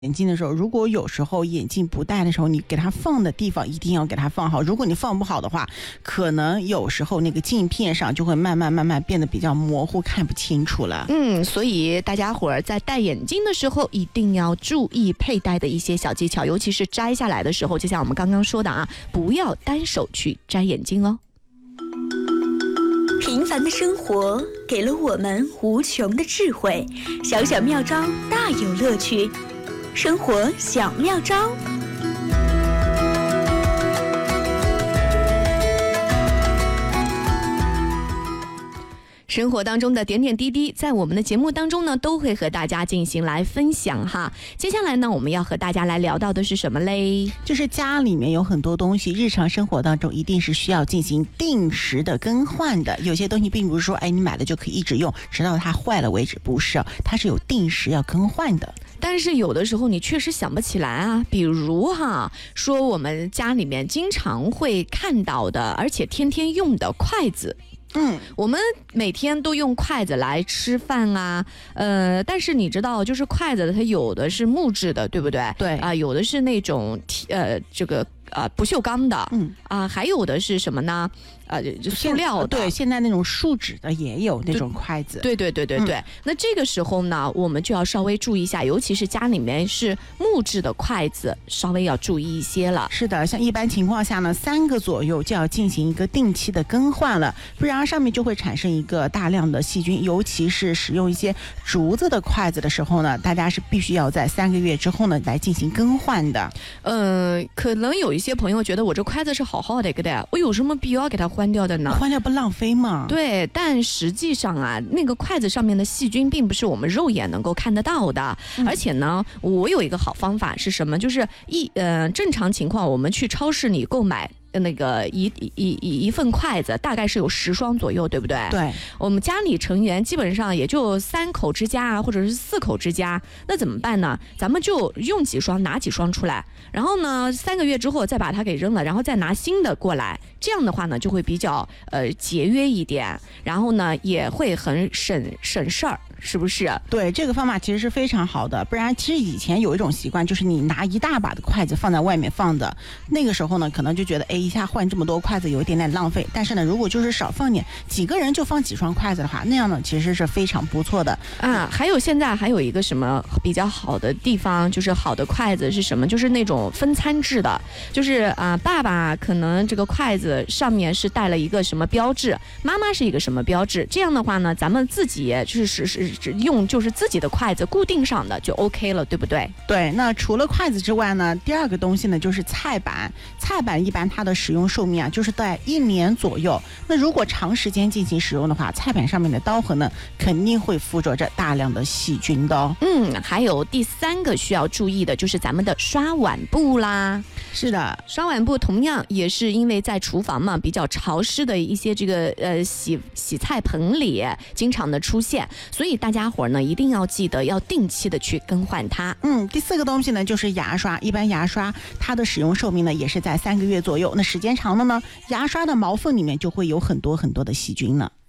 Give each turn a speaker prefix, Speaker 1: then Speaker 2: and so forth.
Speaker 1: 眼镜的时候，如果有时候眼镜不戴的时候，你给它放的地方一定要给它放好。如果你放不好的话，可能有时候那个镜片上就会慢慢变得比较模糊，看不清楚了。
Speaker 2: 所以大家伙儿在戴眼镜的时候，一定要注意佩戴的一些小技巧，尤其是摘下来的时候，就像我们刚刚说的啊，不要单手去摘眼镜哦。
Speaker 3: 平凡的生活给了我们无穷的智慧，小小妙招大有乐趣。生活小妙招。
Speaker 2: 生活当中的点点滴滴，在我们的节目当中呢，都会和大家进行来分享哈。接下来呢，我们要和大家来聊到的是什么嘞？
Speaker 1: 就是家里面有很多东西，日常生活当中一定是需要进行定时的更换的。有些东西并不是说，你买了就可以一直用，直到它坏了为止，不是，它是有定时要更换的。
Speaker 2: 但是有的时候你确实想不起来啊，比如说我们家里面经常会看到的，而且天天用的筷子。我们每天都用筷子来吃饭啊，但是你知道，就是筷子它有的是木质的，对不对？
Speaker 1: 对啊，
Speaker 2: 有的是那种这个不锈钢的，还有的是什么呢？塑料的。
Speaker 1: 对，现在那种树脂的也有那种筷子。
Speaker 2: 对。那这个时候呢，我们就要稍微注意一下，尤其是家里面是木质的筷子，稍微要注意一些了。
Speaker 1: 是的，像一般情况下呢，3个左右就要进行一个定期的更换了，不然上面就会产生一个大量的细菌。尤其是使用一些竹子的筷子的时候呢，大家是必须要在3个月之后呢来进行更换的。
Speaker 2: 可能有一些朋友觉得我这筷子是好好的一个的，我有什么必要给它换掉的呢？
Speaker 1: 换掉不浪费吗？
Speaker 2: 对，但实际上啊，那个筷子上面的细菌并不是我们肉眼能够看得到的。而且呢，我有一个好方法是什么？就是正常情况我们去超市里购买那个一份筷子大概是有10双左右，对不对？
Speaker 1: 对，
Speaker 2: 我们家里成员基本上也就3口之家啊，或者是4口之家，那怎么办呢？咱们就用几双拿几双出来，然后呢3个月之后再把它给扔了，然后再拿新的过来，这样的话呢就会比较节约一点，然后呢也会很省事儿。是不是？
Speaker 1: 对，这个方法其实是非常好的。不然其实以前有一种习惯，就是你拿一大把的筷子放在外面放的，那个时候呢可能就觉得一下换这么多筷子有一点点浪费。但是呢如果就是少放点，几个人就放几双筷子的话，那样呢其实是非常不错的
Speaker 2: 啊。还有现在还有一个什么比较好的地方，就是好的筷子是什么？就是那种分餐制的，就是爸爸可能这个筷子上面是带了一个什么标志，妈妈是一个什么标志，这样的话呢咱们自己就是用就是自己的筷子固定上的就 OK 了，对不对？
Speaker 1: 对，那除了筷子之外呢，第二个东西呢就是菜板。菜板一般它的使用寿命就是在1年左右。那如果长时间进行使用的话，菜板上面的刀痕呢肯定会附着着大量的细菌的哦。
Speaker 2: 还有第3个需要注意的就是咱们的刷碗布啦。
Speaker 1: 是的，
Speaker 2: 刷碗布同样也是因为在厨房嘛比较潮湿的一些这个洗菜盆里经常的出现，所以大家伙呢一定要记得要定期的去更换它。
Speaker 1: 第4个东西呢就是牙刷。一般牙刷它的使用寿命呢也是在3个月左右，那时间长了呢，牙刷的毛缝里面就会有很多的细菌了。